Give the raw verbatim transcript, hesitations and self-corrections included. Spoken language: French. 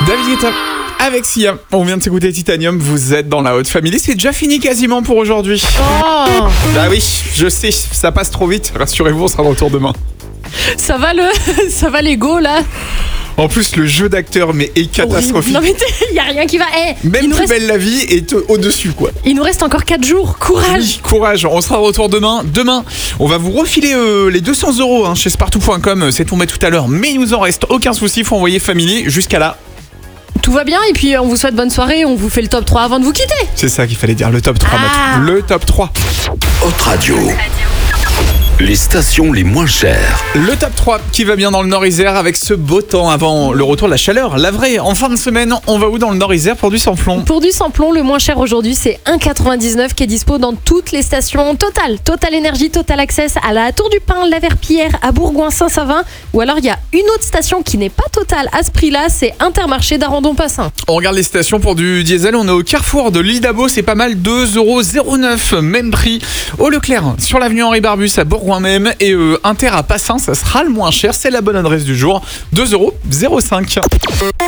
David Guetta avec Sia. On vient de s'écouter Titanium, vous êtes dans la Haute Family. C'est déjà fini quasiment pour aujourd'hui. Oh, Bah oui, je sais, ça passe trop vite. Rassurez-vous, on sera de retour demain. ça va le, ça va l'ego là. En plus, le jeu d'acteur mais est catastrophique. Non mais il y a rien qui va. Eh, Même il nous Plus reste, belle la vie est au-dessus, quoi. il nous reste encore quatre jours. Courage. Oui, courage, on sera de retour demain. Demain, on va vous refiler euh, les deux cents euros hein, chez spartou point com. C'est tombé tout à l'heure, mais il nous en reste aucun souci. Faut envoyer Family jusqu'à là. Tout va bien et puis on vous souhaite bonne soirée. On vous fait le top trois avant de vous quitter. C'est ça qu'il fallait dire, le top trois. Ah. Matt. Le top trois. Haute Radio. Les stations les moins chères. Le top trois qui va bien dans le Nord-Isère avec ce beau temps avant le retour de la chaleur. La vraie, en fin de semaine, on va où dans le Nord-Isère pour du sans-plomb? Pour du samplon, le moins cher aujourd'hui, c'est un virgule quatre-vingt-dix-neuf qui est dispo dans toutes les stations Total. Total Énergie, Total Access à la Tour du Pin, La Verpillière, à Bourgoin-Saint-Savin. Ou alors, il y a une autre station qui n'est pas Total à ce prix-là, c'est Intermarché d'Arandon-Passin. On regarde les stations pour du diesel. On est au carrefour de l'île d'Abo, c'est pas mal, deux euros zéro neuf. Même prix au Leclerc, sur l'avenue Henri Barbus à Bourgoin même. Et euh, Inter à Passin, ça sera le moins cher. C'est la bonne adresse du jour, deux euros zéro cinq.